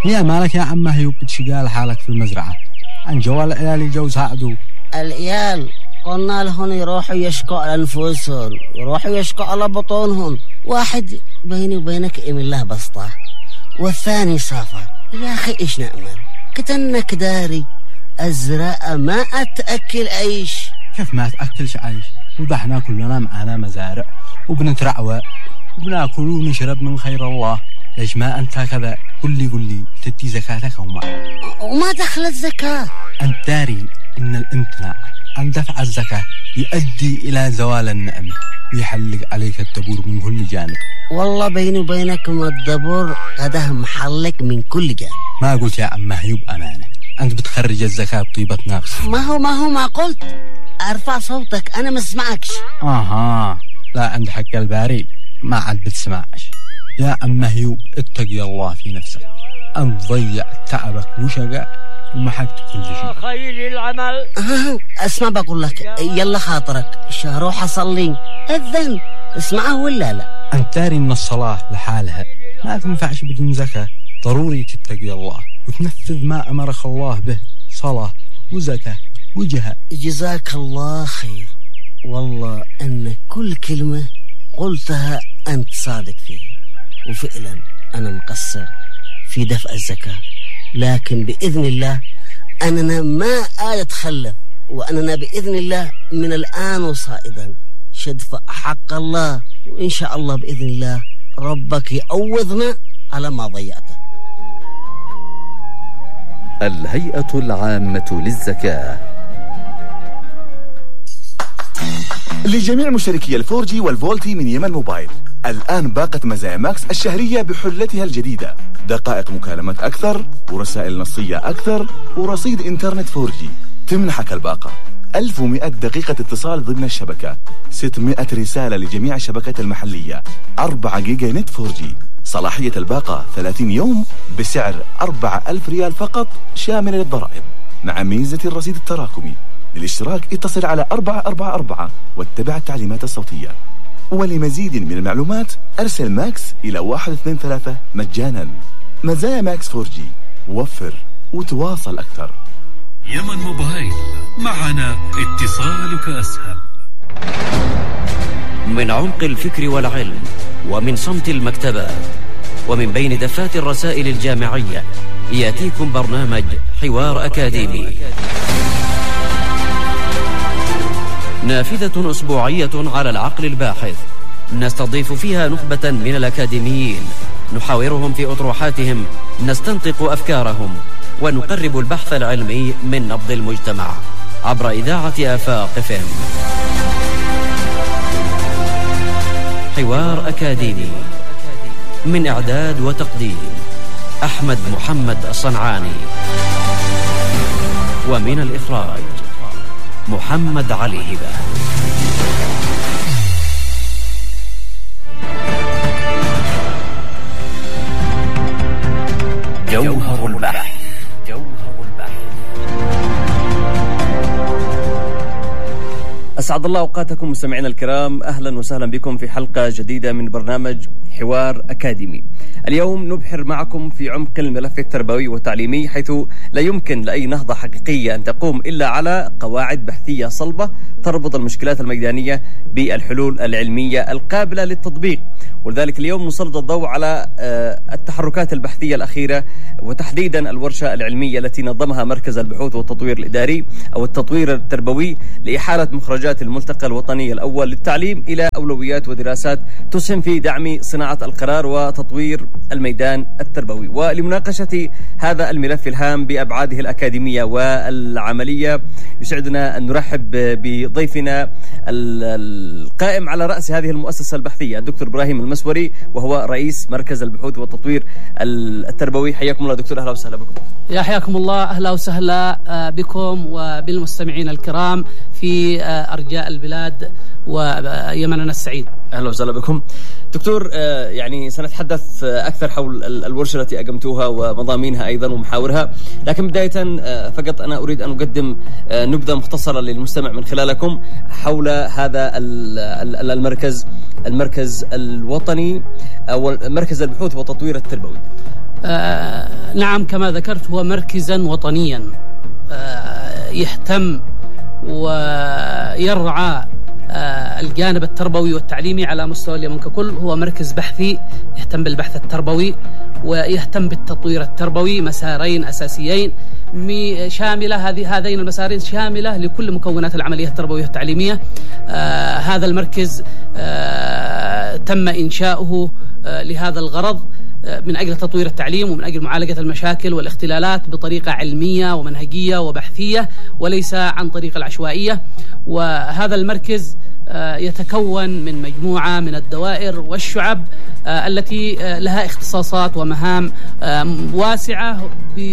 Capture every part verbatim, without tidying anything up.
يا مالك يا عم هيوب بتشقال حالك في المزرعة؟ عن جوال العيال جو ساعدوا. العيال قلنا لهم يروحوا يشكوا على أنفسهم، يروحوا يشكوا على بطونهم. واحد بيني وبينك إم الله بسطة، والثاني سافر. يا أخي إيش نأمل؟ كتنك داري الزراعة ما أتأكل عيش. كيف ما تأكلش عيش؟ وضحنا كلنا معنا مزارع وبنترعوى وبناكل ونشرب من خير الله. ليش ما أنت كذا؟ قل لي قل لي تدي زكاتك وما وما دخلت زكاة؟ أنت داري إن الامتناع عن دفع الزكاة يؤدي إلى زوال النعمة ويحلق عليك الدبور من كل جانب. والله بيني وبينكم الدبور قده محلق من كل جانب. ما قلت يا عم هيوب أمانة، أنت بتخرج الزكاة بطيبة نفس. ما هو ما هو ما قلت أرفع صوتك أنا ما اسمعكش. آها لا، عند حق الباري ما عاد بتسمعش. يا عم هيوب اتقي الله في نفسك، أنت ضيع تعبك وشقة ومحقت كل شيء. خير العمل. اسمع بقول لك، يلا خاطرك شهروح أصلي أذن اسمعه ولا لا؟ أنت داري إن الصلاة لحالها ما تنفعش بدون زكاة. ضروري تتقي الله وتنفذ ما أمرك الله به، صلاة وزكاة وجهاد. جزاك الله خير، والله أن كل كلمة قلتها أنت صادق فيها، وفعلا أنا مقصر في دفع الزكاة، لكن بإذن الله أننا ما أتخلف، وأننا بإذن الله من الآن وصائدا شدفع حق الله، وإن شاء الله بإذن الله ربك يعوضنا على ما ضيعته. الهيئة العامة للزكاة. لجميع مشتركي الفورجي والفولتي من يمن موبايل، الآن باقة مزايا ماكس الشهرية بحلتها الجديدة، دقائق مكالمات أكثر ورسائل نصية أكثر ورصيد إنترنت فورجي. تمنحك الباقة ألف ومئة دقيقة اتصال ضمن الشبكة، ستمئة رسالة لجميع الشبكات المحلية، أربعة جيجا نت فورجي. صلاحية الباقة ثلاثين يوم بسعر أربعة ألف ريال فقط شامل للضرائب، مع ميزة الرصيد التراكمي. للاشتراك اتصل على أربعة أربعة أربعة واتبع التعليمات الصوتية. ولمزيد من المعلومات أرسل ماكس إلى واحد اثنين ثلاثة مجانا. مزايا ماكس فور جي، وفر وتواصل أكثر. يمن موبايل، معنا اتصالك أسهل. من عمق الفكر والعلم، ومن صمت المكتبات، ومن بين دفات الرسائل الجامعية، يأتيكم برنامج حوار أكاديمي، نافذة أسبوعية على العقل الباحث، نستضيف فيها نخبة من الأكاديميين، نحاورهم في أطروحاتهم، نستنطق أفكارهم، ونقرب البحث العلمي من نبض المجتمع عبر إذاعة آفاق إف إم. حوار أكاديمي، من إعداد وتقديم أحمد محمد الصنعاني، ومن الإخراج محمد علي هبة. جوهر البحث. جوهر البحث. أسعد الله أوقاتكم مستمعينا الكرام، أهلا وسهلا بكم في حلقة جديدة من برنامج حوار أكاديمي. اليوم نبحر معكم في عمق الملف التربوي والتعليمي، حيث لا يمكن لأي نهضة حقيقية أن تقوم إلا على قواعد بحثية صلبة تربط المشكلات الميدانية بالحلول العلمية القابلة للتطبيق. ولذلك اليوم نسلط الضوء على التحركات البحثية الأخيرة، وتحديدا الورشة العلمية التي نظمها مركز البحوث والتطوير الإداري أو التطوير التربوي لإحالة مخرجات الملتقى الوطني الأول للتعليم إلى أولويات ودراسات تسهم في دعم صناعة القرار وتطوير الميدان التربوي. ولمناقشة هذا الملف الهام بأبعاده الأكاديمية والعملية، يسعدنا أن نرحب بضيفنا القائم على رأس هذه المؤسسة البحثية، الدكتور إبراهيم المسوري، وهو رئيس مركز البحوث والتطوير التربوي. حياكم الله دكتور، أهلا وسهلا بكم. يا حياكم الله، أهلا وسهلا بكم وبالمستمعين الكرام في أرجاء البلاد ويمننا السعيد. أهلا وسهلا بكم دكتور. يعني سنتحدث أكثر حول الورشة التي أقمتوها ومضامينها أيضا ومحاورها، لكن بداية فقط أنا أريد أن أقدم نبذة مختصرة للمستمع من خلالكم حول هذا المركز المركز الوطني أو مركز البحوث والتطوير التربوي. نعم، كما ذكرت هو مركزا وطنيا يهتم ويرعى الجانب التربوي والتعليمي على مستوى اليمن ككل. هو مركز بحثي يهتم بالبحث التربوي ويهتم بالتطوير التربوي، مسارين أساسيين شاملة، هذه هذين المسارين شاملة لكل مكونات العملية التربوية والتعليمية. آه هذا المركز آه تم إنشاؤه آه لهذا الغرض، من أجل تطوير التعليم ومن أجل معالجة المشاكل والاختلالات بطريقة علمية ومنهجية وبحثية وليس عن طريق العشوائية. وهذا المركز يتكون من مجموعة من الدوائر والشعب التي لها اختصاصات ومهام واسعة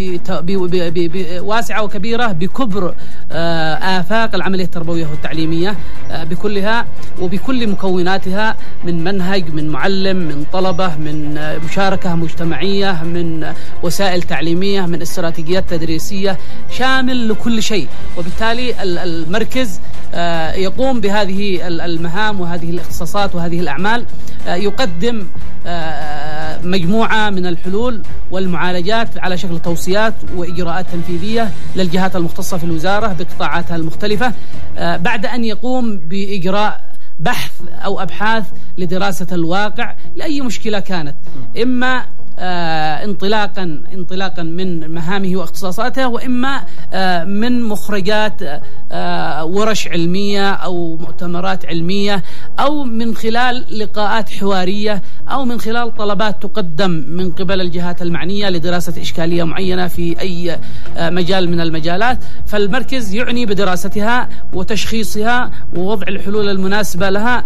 واسعة وكبيرة بكبر آفاق العملية التربوية والتعليمية بكلها وبكل مكوناتها، من منهج، من معلم، من طلبة، من مشاركة مجتمعية، من وسائل تعليمية، من استراتيجيات تدريسية، شامل لكل شيء. وبالتالي المركز يقوم بهذه المهام وهذه الاختصاصات وهذه الأعمال، يقدم مجموعة من الحلول والمعالجات على شكل توصيات وإجراءات تنفيذية للجهات المختصة في الوزارة بقطاعاتها المختلفة، بعد أن يقوم بإجراء بحث أو أبحاث لدراسة الواقع لأي مشكلة كانت، إما آه انطلاقا انطلاقا من مهامه واختصاصاته، وإما آه من مخرجات آه ورش علمية أو مؤتمرات علمية، أو من خلال لقاءات حوارية، أو من خلال طلبات تقدم من قبل الجهات المعنية لدراسة إشكالية معينة في أي آه مجال من المجالات. فالمركز يعني بدراستها وتشخيصها ووضع الحلول المناسبة لها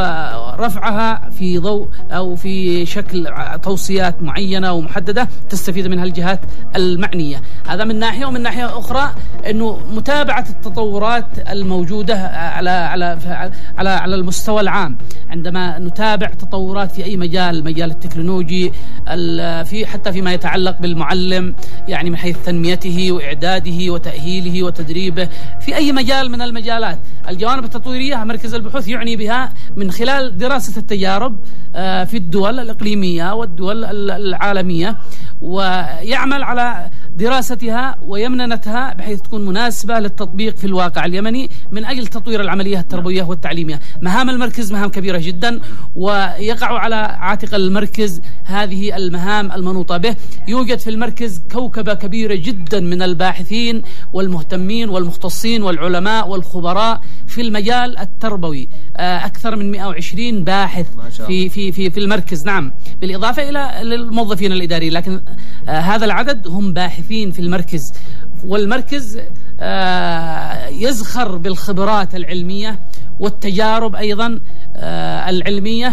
ورفعها في ضوء أو في شكل توصيات معينة معينة ومحددة تستفيد منها الجهات المعنية. هذا من ناحية. ومن ناحية أخرى أنه متابعة التطورات الموجودة على على على على المستوى العام، عندما نتابع تطورات في أي مجال، المجال التكنولوجي، في حتى فيما يتعلق بالمعلم، يعني من حيث تنميته وإعداده وتأهيله وتدريبه في أي مجال من المجالات. الجوانب التطويرية مركز البحوث يعني بها من خلال دراسة التجارب في الدول الإقليمية والدول العالمية، ويعمل على دراستها ويمننتها بحيث تكون مناسبة للتطبيق في الواقع اليمني من أجل تطوير العملية التربوية والتعليمية. مهام المركز مهام كبيرة جدا، ويقع على عاتق المركز هذه المهام المنوطة به. يوجد في المركز كوكبة كبيرة جدا من الباحثين والمهتمين والمختصين والعلماء والخبراء في المجال التربوي، أكثر من مئة وعشرين باحث في في في في المركز، نعم، بالإضافة إلى الموظفين الإداريين، لكن آه هذا العدد هم باحثين في المركز. والمركز آه يزخر بالخبرات العلمية والتجارب أيضا آه العلمية،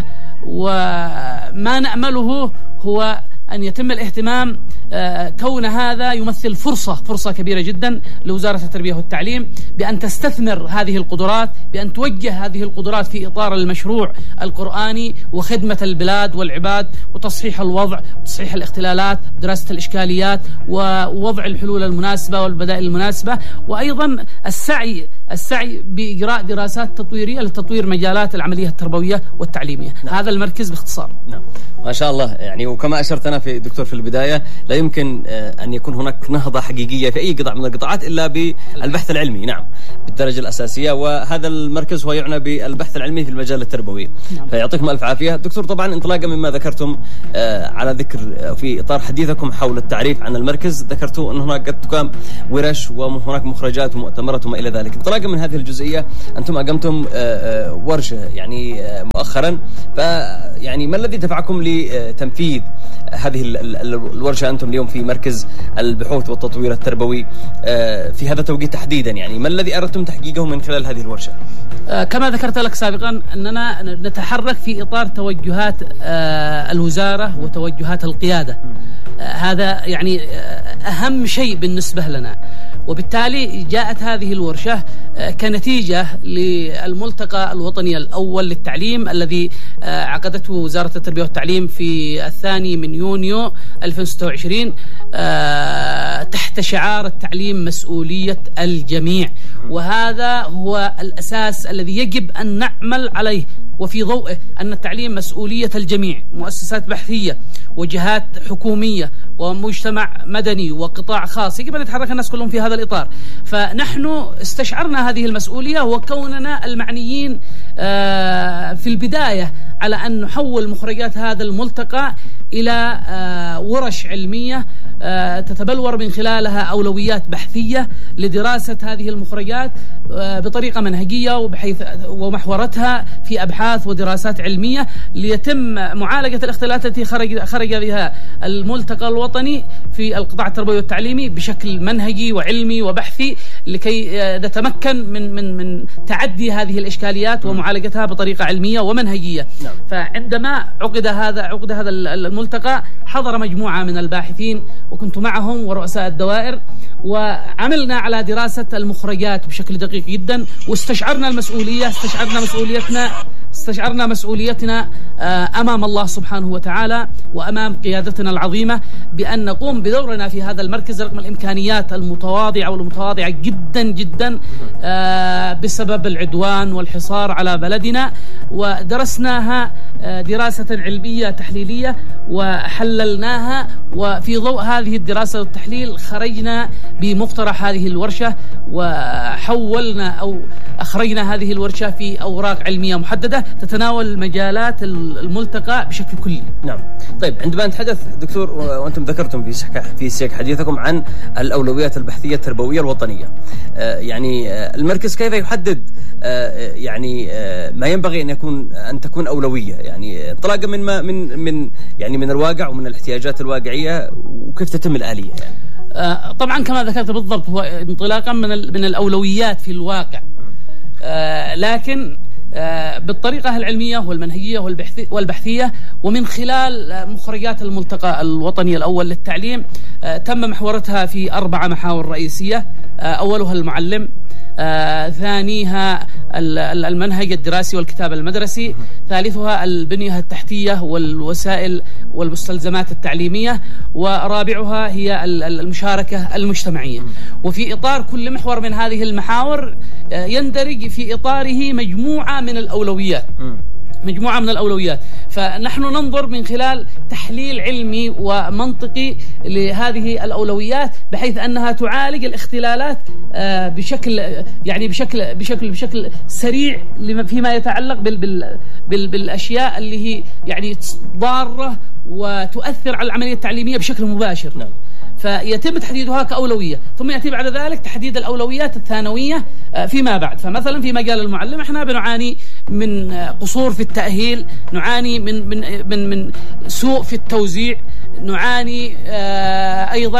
وما نأمله هو أن يتم الاهتمام آه كون هذا يمثل فرصة فرصة كبيرة جدا لوزارة التربية والتعليم بأن تستثمر هذه القدرات، بأن توجه هذه القدرات في إطار المشروع القرآني وخدمة البلاد والعباد وتصحيح الوضع وتصحيح الاختلالات، دراسة الإشكاليات ووضع الحلول المناسبة والبدائل المناسبة، وأيضا السعي السعي بإجراء دراسات تطويرية لتطوير مجالات العملية التربوية والتعليمية. نعم. هذا المركز باختصار. نعم. ما شاء الله. يعني وكما أشرت أنا في دكتور في البداية، لا يمكن أن يكون هناك نهضة حقيقية في أي قطاع من القطاعات إلا بالبحث العلمي، نعم، بالدرجة الأساسية. وهذا المركز هو يعنى بالبحث العلمي في المجال التربوي. نعم. فيعطيكم ألف عافية دكتور. طبعا انطلاقا مما ذكرتم على ذكر في إطار حديثكم حول التعريف عن المركز، ذكرتوا أن هناك قد تقام ورش وهناك مخرجات ومؤتمرات وما إلى ذلك. انطلاقا من هذه الجزئية، أنتم أقمتم ورشة يعني مؤخرا، فيعني ما الذي دفعكم لتنفيذ هذه الورشة أنتم اليوم في مركز البحوث والتطوير التربوي في هذا التوقيت تحديدا؟ يعني ما الذي أردتم تحقيقه من خلال هذه الورشة؟ كما ذكرت لك سابقا أننا نتحرك في إطار توجهات الوزارة وتوجهات القيادة، هذا يعني أهم شيء بالنسبة لنا. وبالتالي جاءت هذه الورشة كنتيجة للملتقى الوطني الأول للتعليم الذي عقدته وزارة التربية والتعليم في الثاني من يونيو ألفين وستة وعشرين تحت شعار التعليم مسؤولية الجميع، وهذا هو الأساس الذي يجب أن نعمل عليه، وفي ضوءه أن التعليم مسؤولية الجميع، مؤسسات بحثية وجهات حكومية ومجتمع مدني وقطاع خاص، يجب أن يتحرك الناس كلهم في هذا الإطار. فنحن استشعرنا هذه المسؤولية وكوننا المعنيين في البداية على أن نحول مخرجات هذا الملتقى إلى ورش علمية تتبلور من خلالها أولويات بحثية لدراسة هذه المخرجات بطريقة منهجية وبحيث ومحورتها في أبحاث ودراسات علمية ليتم معالجة الاختلالات التي خرج خرج بها الملتقى الوطني في القطاع التربوي والتعليمي بشكل منهجي وعلمي وبحثي لكي نتمكن من من من تعدي هذه الإشكاليات ومعالجتها بطريقة علمية ومنهجية. نعم. فعندما عقد هذا عقد هذا الملتقى حضر مجموعة من الباحثين وكنت معهم ورؤساء الدوائر، وعملنا على دراسة المخرجات بشكل دقيق جدا، واستشعرنا المسؤولية استشعرنا مسؤوليتنا استشعرنا مسؤوليتنا أمام الله سبحانه وتعالى وأمام قيادتنا العظيمة بأن نقوم بدورنا في هذا المركز رغم الإمكانيات المتواضعة والمتواضعة جدا جدا بسبب العدوان والحصار على بلدنا، ودرسناها دراسة علمية تحليلية وحللناها، وفي ضوء هذه الدراسة والتحليل خرجنا بمقترح هذه الورشة وحولنا أو أخرجنا هذه الورشة في أوراق علمية محددة تتناول مجالات الملتقى بشكل كلي. نعم. طيب، عندما نتحدث دكتور وأنتم ذكرتم في في سياق حديثكم عن الأولويات البحثية التربوية الوطنية، آه يعني آه المركز كيف يحدد آه يعني آه ما ينبغي أن يكون أن تكون أولوية، يعني انطلاقا من ما من من يعني من الواقع ومن الاحتياجات الواقعية، وكيف تتم الآلية يعني؟ آه طبعا كما ذكرت بالضبط، هو انطلاقا من من الأولويات في الواقع، آه لكن بالطريقة العلمية والمنهجية والبحثية ومن خلال مخرجات الملتقى الوطني الأول للتعليم تم محورتها في أربع محاور رئيسية. أولها المعلم، آه، ثانيها المنهج الدراسي والكتاب المدرسي، ثالثها البنية التحتية والوسائل والمستلزمات التعليمية، ورابعها هي المشاركة المجتمعية. وفي إطار كل محور من هذه المحاور آه، يندرج في إطاره مجموعة من الأولويات مجموعة من الأولويات فنحن ننظر من خلال تحليل علمي ومنطقي لهذه الأولويات بحيث أنها تعالج الاختلالات بشكل يعني بشكل بشكل بشكل سريع فيما يتعلق بال بال بال بالأشياء اللي هي يعني ضارة وتؤثر على العملية التعليمية بشكل مباشر. نعم. فيتم تحديدها كأولوية، ثم يأتي بعد ذلك تحديد الأولويات الثانوية فيما بعد. فمثلا في مجال المعلم احنا بنعاني من قصور في التأهيل، نعاني من من من من سوء في التوزيع، نعاني أيضا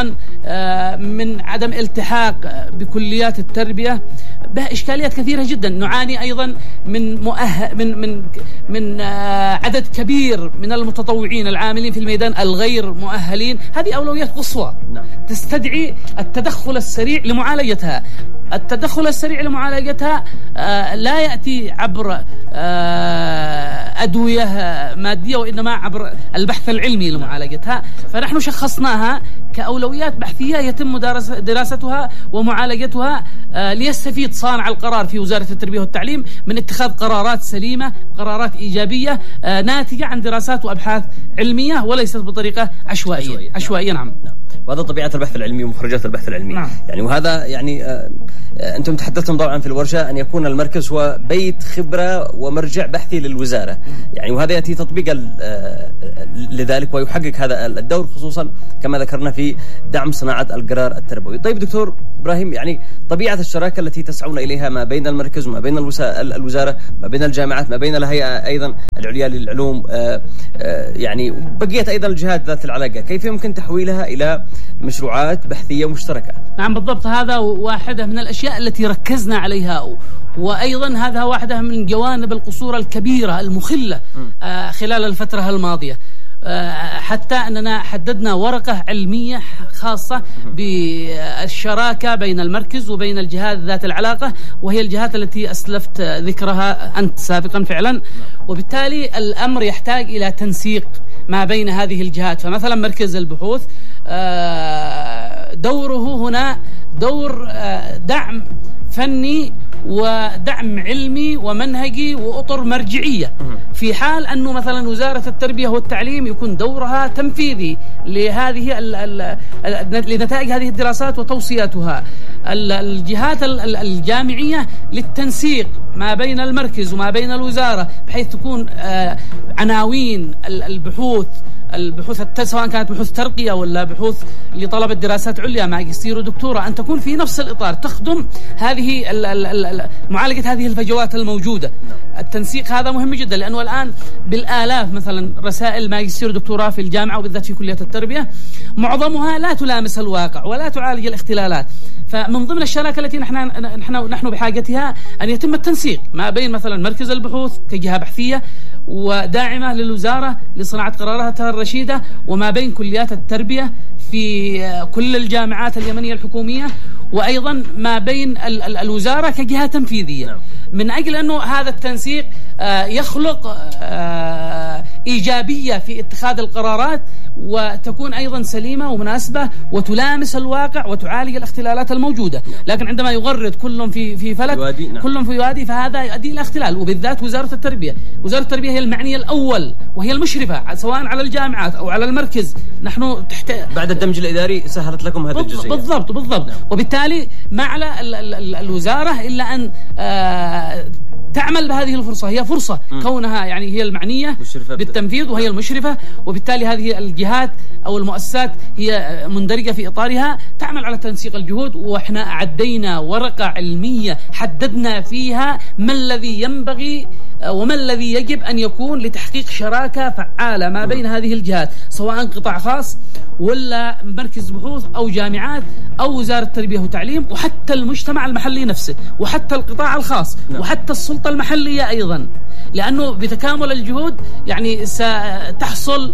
من عدم التحاق بكليات التربية، بإشكاليات كثيرة جدا. نعاني أيضا من مؤهل من من من عدد كبير من المتطوعين العاملين في الميدان الغير مؤهلين. هذه أولويات قصوى تستدعي التدخل السريع لمعالجتها. التدخل السريع لمعالجتها لا يأتي عبر أدوية مادية وإنما عبر البحث العلمي لمعالجتها. فنحن شخصناها كأولويات بحثية يتم دراستها ومعالجتها ليستفيد صانع القرار في وزارة التربية والتعليم من اتخاذ قرارات سليمة، قرارات إيجابية ناتجة عن دراسات وأبحاث علمية وليست بطريقة عشوائية. عشوائية, عشوائية. نعم. نعم. وهذا طبيعة البحث العلمي ومخرجات البحث العلمي. نعم. يعني وهذا يعني آه أنتم تحدثتم طبعا في الورشة أن يكون المركز هو بيت خبرة ومرجع بحثي للوزارة، يعني وهذا يأتي تطبيقا آه لذلك ويحقق هذا الدور، خصوصا كما ذكرنا في دعم صناعة القرار التربوي. طيب دكتور إبراهيم، يعني طبيعة الشراكة التي تسعون إليها ما بين المركز وما بين الوزارة، ما بين الجامعات، ما بين الهيئة أيضا العليا للعلوم، آه آه يعني بقية أيضا الجهات ذات العلاقة، كيف يمكن تحويلها إلى مشروعات بحثية مشتركة؟ نعم بالضبط، هذا واحدة من الأشياء التي ركزنا عليها، وأيضا هذا واحدة من جوانب القصور الكبيرة المخلة آه خلال الفترة الماضية، آه حتى أننا حددنا ورقة علمية خاصة بالشراكة بين المركز وبين الجهات ذات العلاقة، وهي الجهات التي أسلفت ذكرها أنت سابقا فعلا. وبالتالي الأمر يحتاج إلى تنسيق ما بين هذه الجهات. فمثلا مركز البحوث دوره هنا دور دعم فني ودعم علمي ومنهجي وأطر مرجعية، في حال أنه مثلا وزارة التربية والتعليم يكون دورها تنفيذي لهذه ال ال لنتائج هذه الدراسات وتوصياتها. الجهات الجامعية للتنسيق ما بين المركز وما بين الوزارة، بحيث تكون عناوين البحوث البحوث سواء كانت بحوث ترقية ولا بحوث لطلبة دراسات عليا ماجستير ودكتوراه، أن تكون في نفس الإطار تخدم هذه معالجة هذه الفجوات الموجودة. التنسيق هذا مهم جدا، لأنه الآن بالآلاف مثلا رسائل ماجستير ودكتوراه في الجامعة وبالذات في كلية التربية معظمها لا تلامس الواقع ولا تعالج الاختلالات. فمن ضمن الشراكة التي نحن نحن نحن بحاجتها أن يتم التنسيق ما بين مثلا مركز البحوث كجهة بحثية وداعمة للوزارة لصناعة قراراتها الرشيدة، وما بين كليات التربية في كل الجامعات اليمنية الحكومية، وأيضا ما بين ال ال الوزارة كجهة تنفيذية، من أجل أنه هذا التنسيق يخلق إيجابية في اتخاذ القرارات، وتكون أيضا سليمة ومناسبة وتلامس الواقع وتعالج الاختلالات الموجودة. لكن عندما يغرد كل في في فلك كل في وادي، فهذا يؤدي إلى اختلال. وبالذات وزارة التربية وزارة التربية هي المعنية الأول وهي المشرفة سواء على الجامعات أو على المركز. نحن تحت بعد الدمج الإداري سهلت لكم هذه الجزئية. بالضبط بالضبط. وبالتالي ما على ال ال ال الوزارة إلا أن آه تعمل بهذه الفرصة. هي فرصة م. كونها يعني هي المعنية بالتنفيذ وهي المشرفة، وبالتالي هذه الجهات أو المؤسسات هي مندرجة في إطارها تعمل على تنسيق الجهود. وإحنا عدينا ورقة علمية حددنا فيها ما الذي ينبغي وما الذي يجب أن يكون لتحقيق شراكة فعالة ما بين هذه الجهات، سواء قطاع خاص ولا مركز بحوث أو جامعات أو وزارة التربية والتعليم، وحتى المجتمع المحلي نفسه، وحتى القطاع الخاص، وحتى السلطة المحلية أيضا. لأنه بتكامل الجهود يعني ستحصل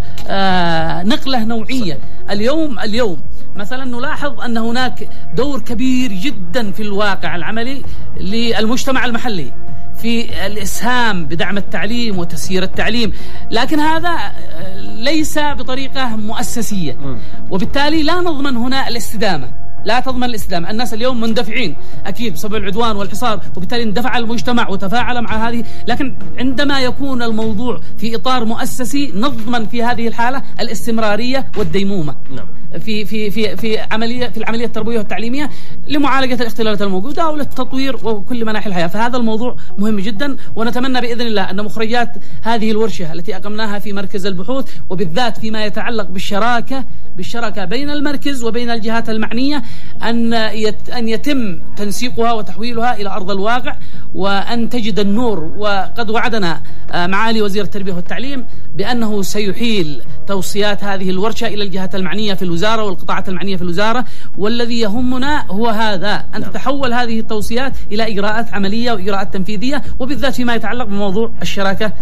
نقلة نوعية. اليوم اليوم مثلا نلاحظ أن هناك دور كبير جدا في الواقع العملي للمجتمع المحلي في الإسهام بدعم التعليم وتسيير التعليم، لكن هذا ليس بطريقة مؤسسية، وبالتالي لا نضمن هنا الاستدامة، لا تضمن الاستدامة. الناس اليوم مندفعين أكيد بسبب العدوان والحصار، وبالتالي اندفع المجتمع وتفاعل مع هذه، لكن عندما يكون الموضوع في إطار مؤسسي نضمن في هذه الحالة الاستمرارية والديمومة نعم. في في في في عملية في العملية التربوية والتعليمية لمعالجة الاختلالات الموجودة أو للتطوير وكل مناحي الحياة. فهذا الموضوع مهم جدا، ونتمنى بإذن الله أن مخرجات هذه الورشة التي أقمناها في مركز البحوث، وبالذات فيما يتعلق بالشراكة بالشراكة بين المركز وبين الجهات المعنية، أن أن يتم تنسيقها وتحويلها إلى أرض الواقع، وأن تجد النور. وقد وعدنا معالي وزير التربية والتعليم بأنه سيحيل توصيات هذه الورشة إلى الجهات المعنية في الوزارة والقطاعات المعنية في الوزارة، والذي يهمنا هو هذا، أن تتحول هذه التوصيات إلى إجراءات عملية وإجراءات تنفيذية، وبالذات فيما يتعلق بموضوع الشراكة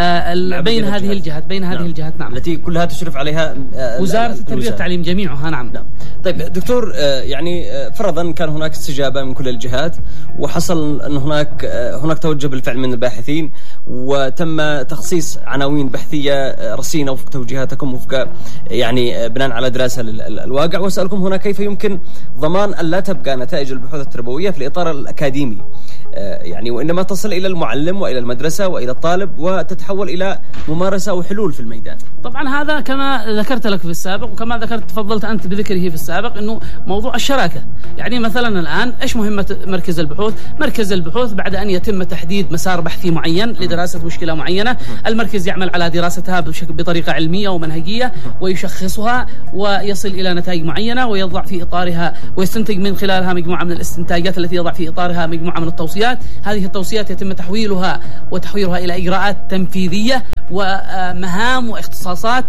بين هذه الجهات بين هذه الجهات نعم، التي كلها تشرف عليها وزارة التربية والتعليم جميعها نعم. نعم. طيب دكتور، يعني فرضا كان هناك استجابة من كل الجهات، وحصل أن هناك هناك توجه بالفعل من الباحثين، وتم تخصيص عناوين بحثية رصينة وفق توجيهاتكم وفق يعني بناء على دراسة الواقع. وأسألكم هنا كيف يمكن ضمان أن لا تبقى نتائج البحوث التربوية في الإطار الأكاديمي، يعني وإنما تصل إلى المعلم وإلى المدرسة وإلى الطالب وتتحول إلى ممارسة وحلول في الميدان. طبعا هذا كما ذكرت لك في السابق، وكما ذكرت تفضلت أنت بذكره في السابق، أنه موضوع الشراكة. يعني مثلا الآن إيش مهمة مركز البحوث؟ مركز البحوث بعد أن يتم تحديد مسار بحثي معين لدراسة مشكلة معينة، المركز يعمل على دراستها بطريقة علمية ومنهجية ويشخصها ويصل إلى نتائج معينة ويضع في إطارها ويستنتج من خلالها مجموعة من الاستنتاجات التي يضع في إطارها مجموعة من التوصيات. هذه التوصيات يتم تحويلها وتحويلها إلى إجراءات تنفيذية ومهام واختصاصات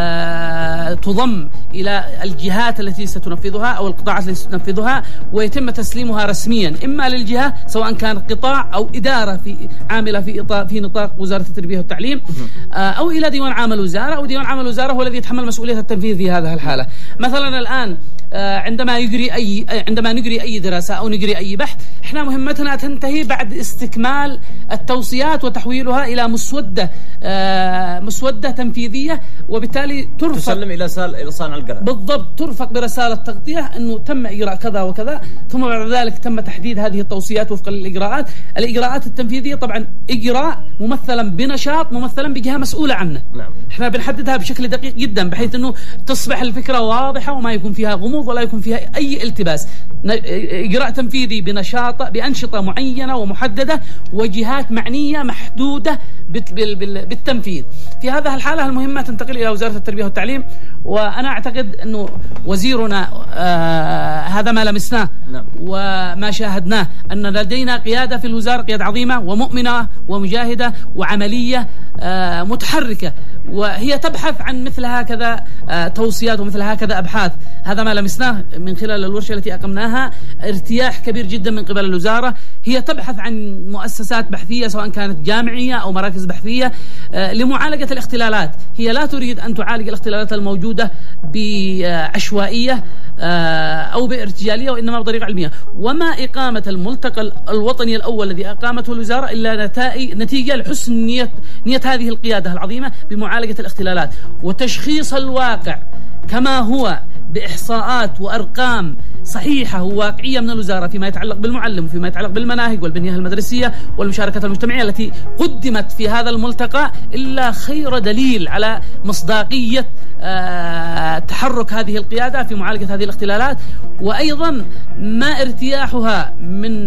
تضم إلى الجهات التي ستنفذها أو القطاعات التي ستنفذها، ويتم تسليمها رسميا إما للجهة سواء كان قطاع أو إدارة في عاملة في إطار في نطاق وزارة التربية والتعليم، أو إلى ديوان عام الوزارة، أو ديوان عام الوزارة هو الذي يتحمل مسؤولية التنفيذ في هذه الحالة. مثلا الآن عندما يجري أي عندما نجري أي دراسة أو نجري أي بحث، احنا مهمتنا تنتهي بعد استكمال التوصيات وتحويلها إلى مسودة آه مسودة تنفيذية، وبالتالي ترفق تسلم إلى سال إلى صانع القرار. بالضبط، ترفق برسالة تغطية أنه تم إجراء كذا وكذا، ثم بعد ذلك تم تحديد هذه التوصيات وفقا للإجراءات. الإجراءات التنفيذية طبعا إجراء ممثلا بنشاط ممثلا بجهة مسؤولة عنه. نعم. احنا بنحددها بشكل دقيق جدا بحيث أنه تصبح الفكرة واضحة وما يكون فيها غموض ولا يكون فيها أي التباس. إجراء تنفيذي بنشاط بأنشطة معينة ومحددة وجهات معنية محدودة بالتنفيذ. في هذا الحالة المهمة تنتقل إلى وزارة التربية والتعليم، وأنا أعتقد أنه وزيرنا آه هذا ما لمسناه. نعم. وما شاهدناه أن لدينا قيادة في الوزارة، قيادة عظيمة ومؤمنة ومجاهدة وعملية آه متحركة، وهي تبحث عن مثل هكذا آه توصيات ومثل هكذا أبحاث. هذا ما لمسناه من خلال الورشة التي أقمناها، ارتياح كبير جدا من قبل الوزارة. هي تبحث عن مؤسسات بحثية سواء كانت جامعية أو مراكز بحثية آه لمعالجة الاختلالات. هي لا تريد أن تعالج الاختلالات الموجودة بعشوائية آه أو بارتجالية، وإنما بطريقة علمية. وما إقامة الملتقى الوطني الأول الذي أقامته الوزارة إلا نتائج نتيجة لحسن نية نية هذه القيادة العظيمة بمعالجة الاختلالات وتشخيص الواقع كما هو بإحصاءات وأرقام صحيحة وواقعية من الوزارة فيما يتعلق بالمعلم وفيما يتعلق بالمناهج والبنية المدرسية والمشاركة المجتمعية التي قدمت في هذا الملتقى إلا خير دليل على مصداقية آه تحرك هذه القيادة في معالجة هذه الاختلالات. وأيضا ما ارتياحها من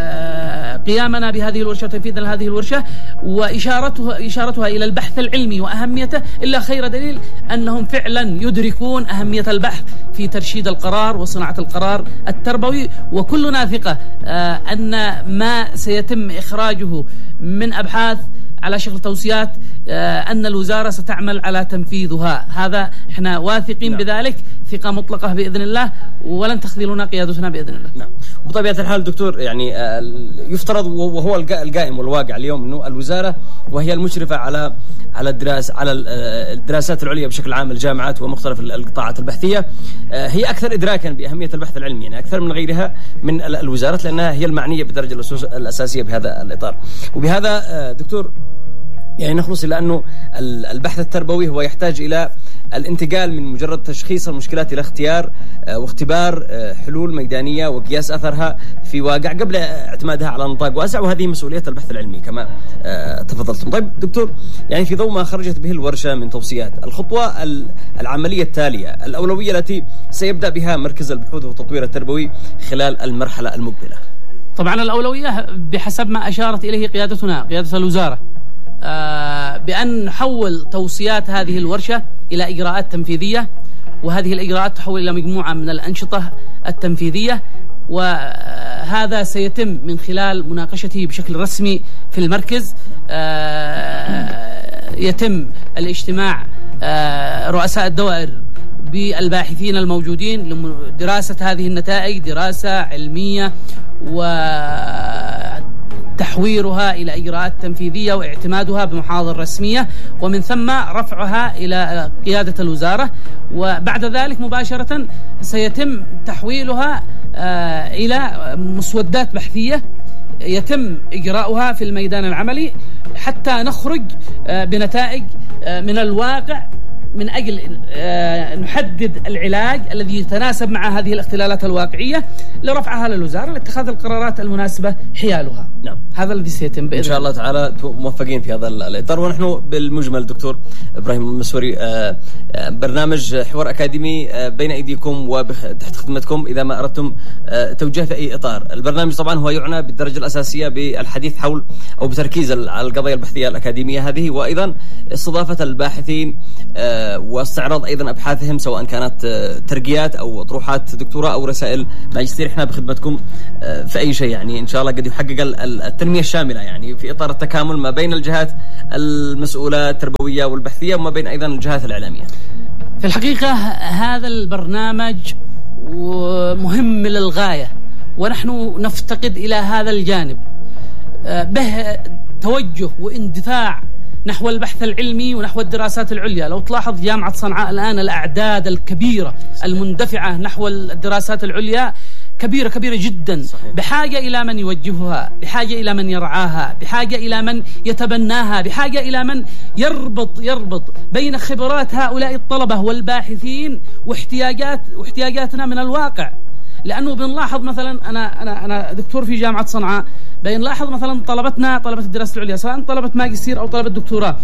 آه قيامنا بهذه الورشة وتنفيذنا لهذه الورشة وإشارتها إشارتها إلى البحث العلمي وأهميته إلا خير دليل أنهم فعلا يدركون أهمية البحث في ترشيد القرار وصناعة القرار التربوي. وكلنا ثقة آه أن ما سيتم إخراجه من أبحاث على شكل توصيات آه أن الوزارة ستعمل على تنفيذها. هذا احنا واثقين نعم. بذلك ثقة مطلقة بإذن الله، ولن تخذلنا قيادتنا بإذن الله. نعم. بطبيعة الحال دكتور، يعني آه يفترض وهو القائم والواقع اليوم أنه الوزارة وهي المشرفة على على الدراسة على الدراسات العليا بشكل عام، الجامعات ومختلف القطاعات البحثية، آه هي أكثر إدراكا بأهمية البحث العلمي، يعني أكثر من غيرها من الوزارات، لأنها هي المعنية بالدرجة الأساسية بهذا الإطار. وبهذا آه دكتور يعني نخلص إلى أنه البحث التربوي هو يحتاج إلى الانتقال من مجرد تشخيص المشكلات إلى اختيار واختبار حلول ميدانية وقياس أثرها في واقع قبل اعتمادها على نطاق واسع، وهذه مسؤولية البحث العلمي كما تفضلتم. طيب دكتور، يعني في ضوء ما خرجت به الورشة من توصيات، الخطوة العملية التالية، الأولوية التي سيبدأ بها مركز البحوث والتطوير التربوي خلال المرحلة المقبلة. طبعا الأولوية بحسب ما أشارت إليه قيادتنا قيادة الوزارة آه بأن نحول توصيات هذه الورشة إلى إجراءات تنفيذية، وهذه الإجراءات تحول إلى مجموعة من الأنشطة التنفيذية، وهذا سيتم من خلال مناقشته بشكل رسمي في المركز. آه يتم الاجتماع آه رؤساء الدوائر بالباحثين الموجودين لدراسة هذه النتائج دراسة علمية وتحويرها إلى إجراءات تنفيذية واعتمادها بمحاضر رسمية، ومن ثم رفعها إلى قيادة الوزارة. وبعد ذلك مباشرة سيتم تحويلها إلى مسودات بحثية يتم إجراؤها في الميدان العملي حتى نخرج بنتائج من الواقع من أجل نحدد العلاج الذي يتناسب مع هذه الاختلالات الواقعية لرفعها للوزارة لاتخاذ القرارات المناسبة حيالها. نعم. هذا الذي سيتم بإذن إن شاء الله تعالى. موفقين في هذا الإطار. ونحن بالمجمل دكتور إبراهيم المسوري برنامج حوار أكاديمي بين أيديكم وتحت خدمتكم إذا ما أردتم توجيه في أي إطار. البرنامج طبعا هو يعنى بالدرجة الأساسية بالحديث حول أو بتركيز على القضايا البحثية الأكاديمية هذه، وأيضا استضافة الباحثين واستعراض أيضا أبحاثهم سواء كانت ترقيات أو أطروحات دكتوراه أو رسائل ماجستير. إحنا بخدمتكم في أي شيء يعني إن شاء الله قد يحقق التنمية الشاملة يعني في إطار التكامل ما بين الجهات المسؤولة التربوية والبحثية وما بين أيضا الجهات الإعلامية. في الحقيقة هذا البرنامج مهم للغاية، ونحن نفتقد إلى هذا الجانب، به توجه واندفاع نحو البحث العلمي ونحو الدراسات العليا. لو تلاحظ جامعة صنعاء الآن الأعداد الكبيرة المندفعة نحو الدراسات العليا كبيرة كبيرة جدا. صحيح. بحاجة إلى من يوجهها، بحاجة إلى من يرعاها، بحاجة إلى من يتبناها، بحاجة إلى من يربط يربط بين خبرات هؤلاء الطلبة والباحثين واحتياجات واحتياجاتنا من الواقع. لأنه بنلاحظ مثلا أنا أنا أنا دكتور في جامعة صنعاء، بنلاحظ مثلا طلبتنا طلبة الدراسة العليا سواء طلبة ماجستير أو طلبة دكتوراه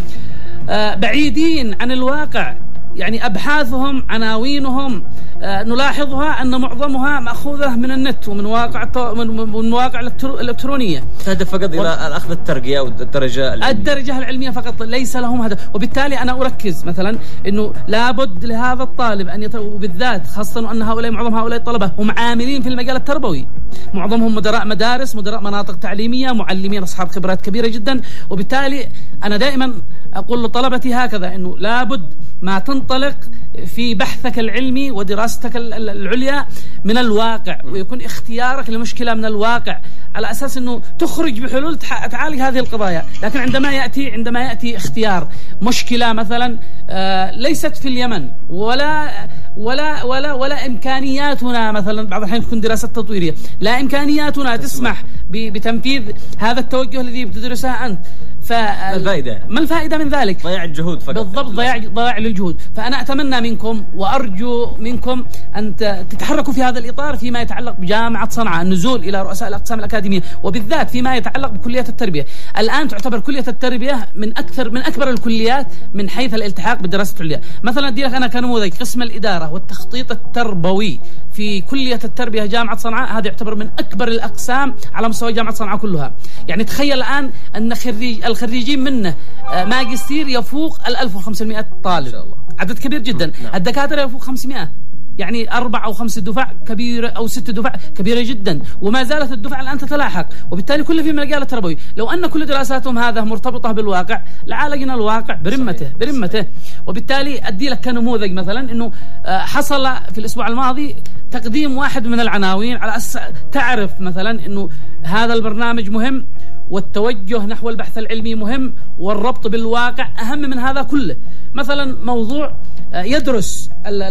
بعيدين عن الواقع، يعني أبحاثهم عناوينهم آه نلاحظها أن معظمها مأخوذة من النت ومن واقع من, من مواقع الإلكترونية، تهدف فقط إلى أخذ الترقية أو الدرجة العلمية. الدرجة العلمية فقط، ليس لهم هدف. وبالتالي أنا أركز مثلا أنه لابد لهذا الطالب أن يت... وبالذات خاصة أن هؤلاء معظم هؤلاء الطلبة هم عاملين في المجال التربوي، معظمهم مدراء مدارس، مدراء مناطق تعليمية، معلمين أصحاب خبرات كبيرة جدا. وبالتالي أنا دائما أقول لطلبتي هكذا أنه لابد ما تنطلق في بحثك العلمي ودراستك العليا من الواقع، ويكون اختيارك لمشكلة من الواقع على أساس أنه تخرج بحلول تعالج هذه القضايا. لكن عندما يأتي عندما يأتي اختيار مشكلة مثلا آه ليست في اليمن ولا ولا ولا ولا إمكانياتنا مثلا بعض الأحيان تكون دراسة تطويرية، لا إمكانياتنا تسمح بتنفيذ هذا التوجه الذي بتدرسها أنت، ما الفائدة؟ ما الفائدة من ذلك؟ ضياع الجهود فقط. بالضبط، ضياع ضياع للجهود. فأنا أتمنى منكم وأرجو منكم أن تتحركوا في هذا الإطار فيما يتعلق بجامعة صنعاء، النزول إلى رؤساء الأقسام الأكاديمية، وبالذات فيما يتعلق بكلية التربية. الآن تعتبر كلية التربية من أكثر من أكبر الكليات من حيث الالتحاق بالدراسة العليا. مثلا أدي لك أنا كنموذج قسم الإدارة والتخطيط التربوي في كلية التربية جامعة صنعاء، هذا يعتبر من أكبر الأقسام على مستوى جامعة صنعاء كلها. يعني تخيل الآن أن خريج الخريجين منه ماجستير يفوق الألف وخمسمائة طالب، إن شاء الله. عدد كبير جدا. نعم. الدكاترة يفوق خمسمائة، يعني أربع أو خمس دفع كبيرة أو ست دفع كبيرة جدا، وما زالت الدفع الآن تتلاحق. وبالتالي كل في مجال التربوي لو أن كل دراساتهم هذا مرتبطة بالواقع لعالجنا الواقع برمته صحيح. برمته. وبالتالي أدي لك كنموذج مثلا أنه حصل في الأسبوع الماضي تقديم واحد من العناوين على أساس تعرف مثلا أنه هذا البرنامج مهم والتوجه نحو البحث العلمي مهم والربط بالواقع أهم من هذا كله. مثلا موضوع يدرس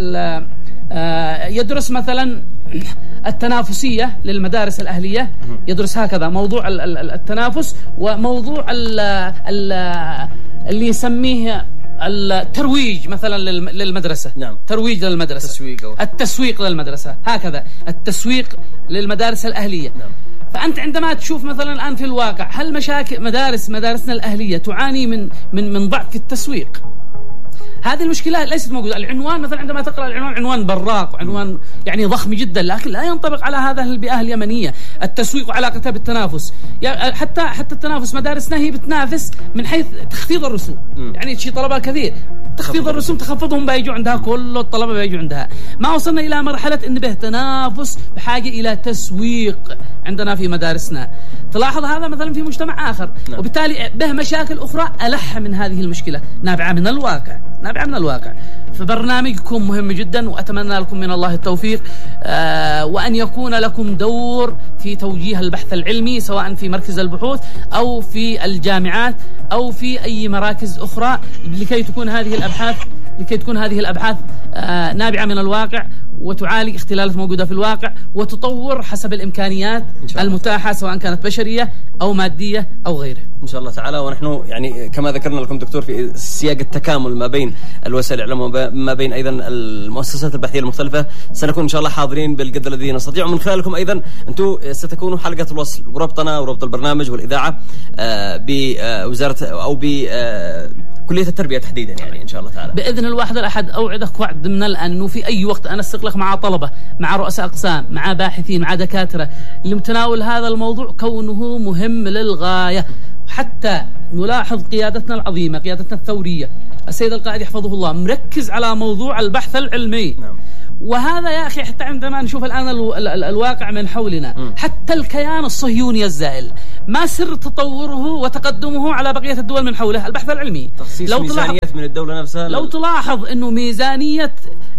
يدرس مثلا التنافسية للمدارس الأهلية، يدرس هكذا موضوع التنافس وموضوع اللي يسميه الترويج مثلا للمدرسة. نعم. ترويج للمدرسة، التسويق, التسويق للمدرسة، هكذا التسويق للمدارس الأهلية. نعم. فأنت عندما تشوف مثلا الآن في الواقع هل مشاكل مدارس مدارسنا الأهلية تعاني من من من ضعف في التسويق؟ هذه المشكلة ليست موجودة. العنوان مثلا عندما تقرأ العنوان عنوان براق وعنوان يعني ضخم جدا، لكن لا ينطبق على هذا البيئة اليمنية. التسويق وعلاقتها بالتنافس، يعني حتى حتى التنافس مدارسنا هي بتنافس من حيث تخفيض الرسوم، يعني شيء طلبة كثير تخفيض الرسوم تخفضهم بيجوا عندها، كل الطلبة بيجوا عندها. ما وصلنا إلى مرحلة إن به تنافس بحاجة إلى تسويق عندنا في مدارسنا. تلاحظ هذا مثلا في مجتمع آخر. نعم. وبالتالي به مشاكل أخرى ألح من هذه المشكلة نابعة من الواقع نابعة من الواقع. فبرنامجكم مهم جدا وأتمنى لكم من الله التوفيق، آه وأن يكون لكم دور في توجيه البحث العلمي سواء في مركز البحوث أو في الجامعات أو في أي مراكز أخرى، لكي تكون هذه الأبحاث لكي تكون هذه الأبحاث آه نابعة من الواقع وتعالج اختلالات موجودة في الواقع وتطور حسب الإمكانيات المتاحة سواء كانت بشرية أو مادية أو غيره إن شاء الله تعالى. ونحن يعني كما ذكرنا لكم دكتور في سياق التكامل ما بين الوسائل الإعلام وما بين أيضا المؤسسات البحثية المختلفة، سنكون إن شاء الله حاضرين بالقدر الذي نستطيع. ومن خلالكم أيضا أنتم ستكونوا حلقة الوصل وربطنا وربط البرنامج والإذاعة بوزارة أو بكلية التربية تحديدا، يعني إن شاء الله تعالى بإذن الواحد الأحد. أوعدك وعد من الآن أنه في أي وقت أنا استغلق مع طلبة مع رؤساء أقسام مع باحثين مع دكاترة لمتناول هذا الموضوع، كونه مهم للغاية. حتى نلاحظ قيادتنا العظيمة قيادتنا الثورية السيد القائد يحفظه الله مركز على موضوع البحث العلمي. نعم. وهذا يا أخي حتى عندما نشوف الآن ال ال ال الواقع من حولنا، م. حتى الكيان الصهيوني الزائل ما سر تطوره وتقدمه على بقية الدول من حوله؟ البحث العلمي. تخصيص لو ميزانيات من الدولة نفسها. لو تلاحظ أنه ميزانية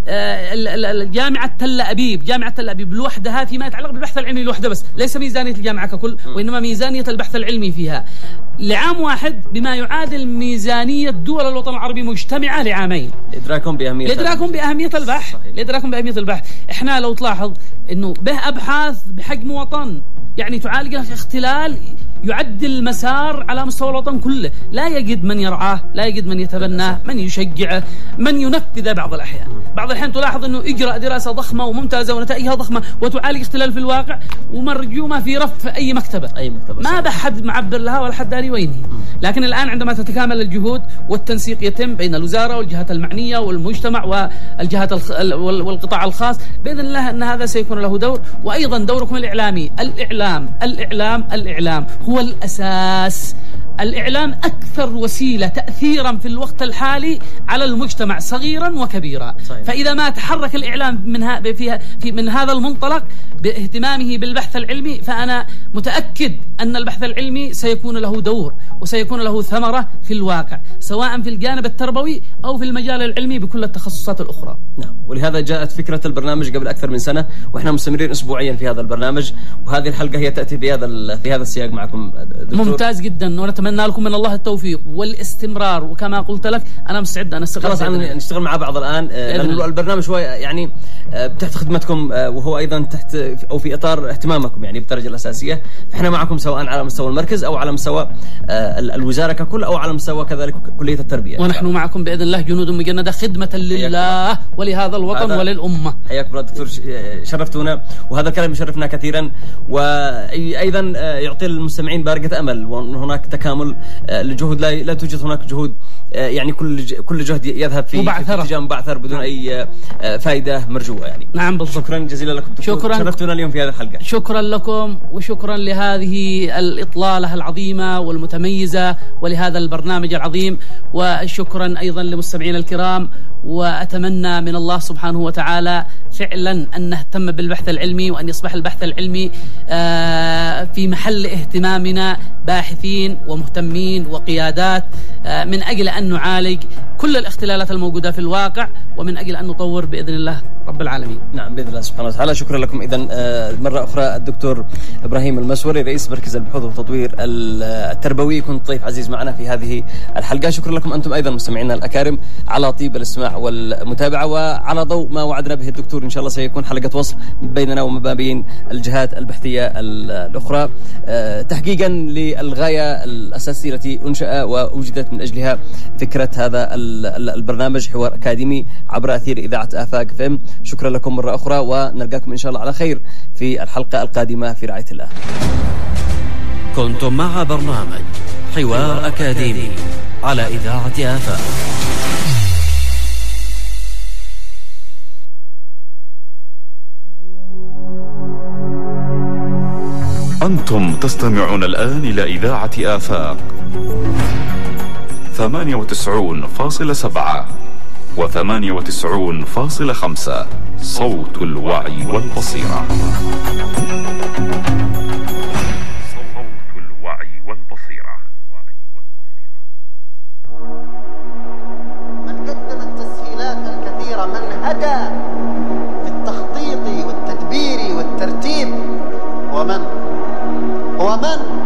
جامعة تل أبيب جامعة تل أبيب لوحدها فيما يتعلق بالبحث العلمي لوحده بس، ليس ميزانية الجامعة ككل، وإنما ميزانية البحث العلمي فيها لعام واحد بما يعادل ميزانية دول الوطن العربي مجتمعة لعامين. لإدراكهم بأهمية لإدراكهم بأهمية البحث لإدراكهم بأهمية البحث. إحنا لو تلاحظ إنه به أبحاث بحجم وطن يعني تعالج اختلال يعدل المسار على مستوى الوطن كله، لا يجد من يرعاه، لا يجد من يتبناه، من يشجعه، من ينفذه. بعض الأحيان بعض الأحيان تلاحظ أنه إجراء دراسة ضخمة وممتازة ونتائجها ضخمة وتعالج اختلال في الواقع ومرجومة في رف أي مكتبة, أي مكتبة ما بحد معبر لها ولا حد داري وينهي. لكن الآن عندما تتكامل الجهود والتنسيق يتم بين الوزارة والجهات المعنية والمجتمع والجهات الخ... والقطاع الخاص، بإذن الله أن هذا سيكون له دور. وأيضا دوركم الإعلامي، الإعلام الإعلام الإعلام هو الأساس. الإعلام أكثر وسيلة تأثيرا في الوقت الحالي على المجتمع صغيرا وكبيرا. صحيح. فإذا ما تحرك الإعلام من, فيها في من هذا المنطلق باهتمامه بالبحث العلمي، فأنا متأكد أن البحث العلمي سيكون له دور وسيكون له ثمرة في الواقع، سواء في الجانب التربوي أو في المجال العلمي بكل التخصصات الأخرى. نعم. ولهذا جاءت فكرة البرنامج قبل أكثر من سنة، وإحنا مستمرين أسبوعيا في هذا البرنامج، وهذه الحلقة هي تأتي في هذا في هذا السياق معكم دكتور. ممتاز جدا، ونتمنى لكم من الله التوفيق والاستمرار. وكما قلت لك أنا مستعد أن أستغل خلاص أن نشتغل مع بعض الآن، لأن البرنامج هو يعني تحت خدمتكم، وهو أيضا تحت أو في إطار اهتمامكم يعني بالدرجة الأساسية. فإحنا معكم سواء على مستوى المركز أو على مستوى الوزارة ككل أو على مستوى كذلك كلية التربية. ونحن معكم بإذن الله جنود مجندة خدمة لله ولهذا الوطن وللأمة. حياكم الله دكتور، شرفتونا، وهذا الكلام يشرفنا كثيرا، وأيضا يعطي المستمعين بارقة أمل، وأن هناك تكامل للجهود، لا لا توجد هناك جهود يعني كل كل جهد يذهب في اتجاه مبعثر بدون أي فائدة مرجوة يعني. نعم بالضبط. شكرا جزيلا لكم دكتور، شكرا. شرفتونا اليوم في هذه الحلقة. شكرا لكم وشكرا لهذه الإطلالة العظيمة والمتميزة ولهذا البرنامج العظيم، وشكرا أيضا لمستمعين الكرام. وأتمنى من الله سبحانه وتعالى فعلا أن نهتم بالبحث العلمي، وأن يصبح البحث العلمي في محل اهتمامنا باحثين ومهتمين وقيادات، من أجل أن نعالج كل الاختلالات الموجودة في الواقع، ومن أجل أن نطور بإذن الله رب العالمين. نعم بإذن الله سبحانه وتعالى. شكرا لكم إذن مرة أخرى الدكتور إبراهيم المسوري رئيس مركز البحوث والتطوير التربوي، يكون ضيف عزيز معنا في هذه الحلقة. شكرا لكم أنتم أيضا مستمعينا الأكارم على طيب الاستماع والمتابعة، وعلى ضوء ما وعدنا به الدكتور إن شاء الله سيكون حلقة وصل بيننا وما بين الجهات البحثية الأخرى، تحقيقا للغاية الأساسية التي أنشأ ووجدت من أجلها فكرة هذا البرنامج حوار أكاديمي عبر أثير إذاعة آفاق فم. شكرا لكم مرة أخرى، ونلقاكم إن شاء الله على خير في الحلقة القادمة في رعاية الله. كنتم مع برنامج حوار أكاديمي على إذاعة آفاق. أنتم تستمعون الآن إلى إذاعة آفاق ثمانية وتسعون فاصلة سبعة وثمانية وتسعون فاصلة خمسة، صوت الوعي والبصيرة. صوت الوعي والبصيرة. من قدم التسهيلات الكثيرة، من هدى في التخطيط والتدبير والترتيب، ومن ومن